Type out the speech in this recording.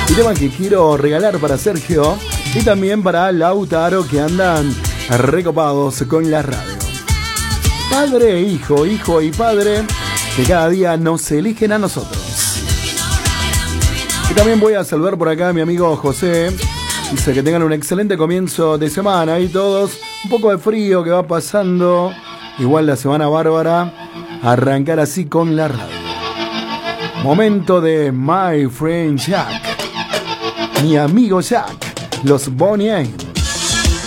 Y tema que quiero regalar para Sergio y también para Lautaro, que andan recopados con la radio. Padre, hijo, hijo y padre, que cada día nos eligen a nosotros. Y también voy a saludar por acá a mi amigo José. Dice que tengan un excelente comienzo de semana y todos. Un poco de frío que va pasando. Igual la semana bárbara. Arrancar así con la radio. Momento de My Friend Jack. Mi amigo Jack. Los Bonnie M.